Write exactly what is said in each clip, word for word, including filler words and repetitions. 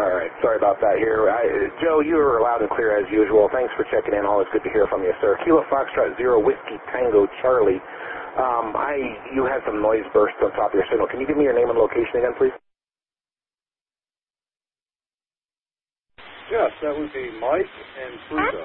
All right, sorry about that here. I, Joe, you were loud and clear as usual. Thanks for checking in. Always good to hear from you, sir. Kilo Foxtrot Zero Whiskey Tango Charlie. Um, I you had some noise bursts on top of your signal. Can you give me your name and location again, please? Yes, that would be Mike and Fruta.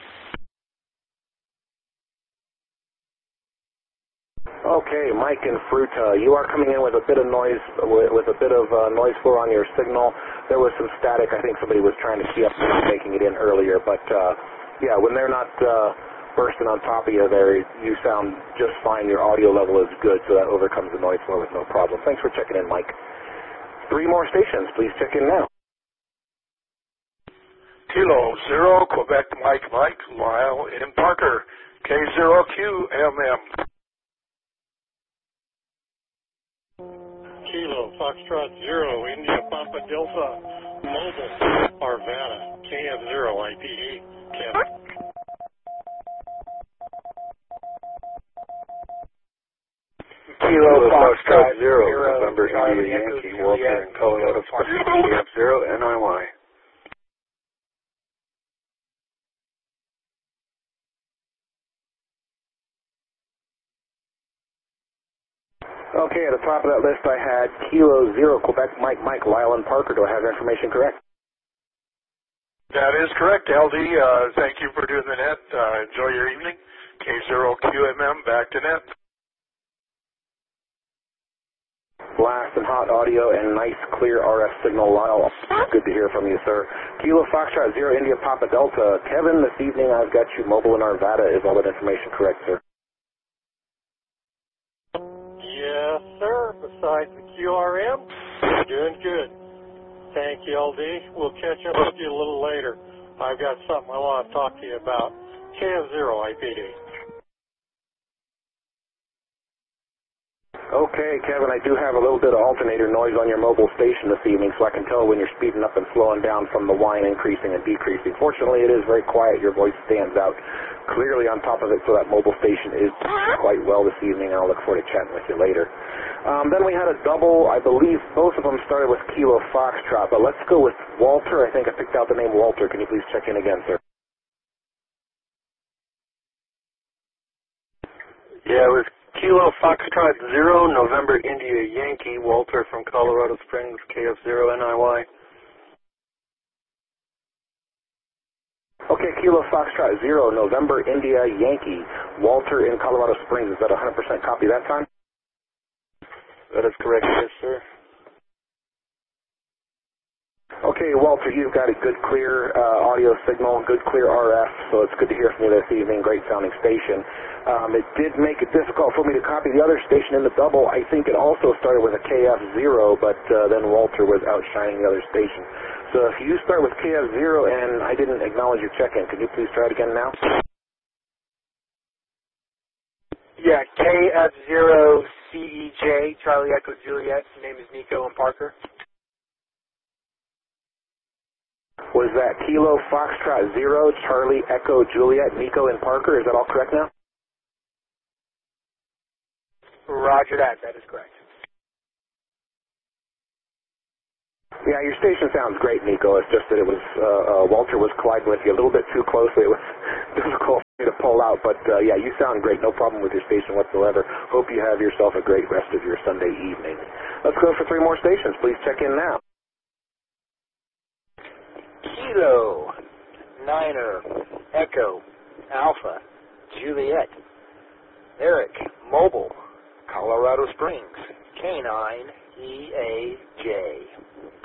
Okay, Mike and Fruta, you are coming in with a bit of noise, with, with a bit of uh, noise floor on your signal. There was some static. I think somebody was trying to key up and making it in earlier, but uh, yeah, when they're not uh, bursting on top of you there, you sound just fine. Your audio level is good, so that overcomes the noise floor with no problem. Thanks for checking in, Mike. Three more stations. Please check in now. Kilo Zero, Quebec Mike Mike, Lyle in Parker, K zero Q M M. Kilo Foxtrot Zero, India Papa Delta, Mobile, Arvada, K F zero I P D, Kevin. Kilo Foxtrot Zero, November India Yankee, Walter in Colorado Springs, K F zero N I Y. Okay, at the top of that list I had Kilo Zero, Quebec Mike Mike, Lyle and Parker. Do I have information correct? That is correct, L D. Uh, thank you for doing the net. Uh, enjoy your evening. K zero Q M M, back to net. Blast and hot audio and nice clear R F signal, Lyle. Good to hear from you, sir. Kilo Foxtrot Zero, India Papa Delta. Kevin, this evening I've got you mobile in Arvada. Is all that information correct, sir? Yes, sir. Besides the Q R M, doing good. Thank you, L D. We'll catch up with you a little later. I've got something I want to talk to you about. K F zero I P D. Okay, Kevin, I do have a little bit of alternator noise on your mobile station this evening, so I can tell when you're speeding up and slowing down from the whine increasing and decreasing. Fortunately, it is very quiet. Your voice stands out clearly on top of it, so that mobile station is quite well this evening, and I'll look forward to chatting with you later. Um, then we had a double. I believe both of them started with Kilo Foxtrot, but let's go with Walter. I think I picked out the name Walter. Can you please check in again, sir? Yeah, it was Kilo Foxtrot Zero, November India Yankee, Walter from Colorado Springs, K F zero N I Y. Okay, Kilo Foxtrot Zero, November India Yankee, Walter in Colorado Springs. Is that a one hundred percent copy that time? That is correct, yes, sir. Okay, Walter, you've got a good, clear uh, audio signal, good, clear R F, so it's good to hear from you this evening. Great sounding station. Um, it did make it difficult for me to copy the other station in the double. I think it also started with a K F zero, but uh, then Walter was outshining the other station. So if you start with K F zero and I didn't acknowledge your check-in, can you please try it again now? Yeah, K F zero C E J, Charlie Echo Juliet. Name is Nico and Parker. Was that Kilo Foxtrot Zero, Charlie Echo Juliet, Nico and Parker? Is that all correct now? Roger that. That is correct. Yeah, your station sounds great, Nico. It's just that it was, uh, uh, Walter was colliding with you a little bit too closely. It was difficult for me to pull out, but uh, yeah, you sound great. No problem with your station whatsoever. Hope you have yourself a great rest of your Sunday evening. Let's go for three more stations. Please check in now. Kilo, Niner, Echo, Alpha, Juliet, Eric, Mobile, Colorado Springs, K nine, E A J.